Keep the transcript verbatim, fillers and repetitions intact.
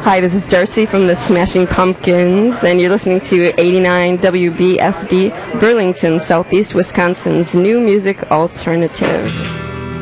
Hi, this is Darcy from the Smashing Pumpkins, and you're listening to eighty-nine W B S D, Burlington, Southeast Wisconsin's new music alternative.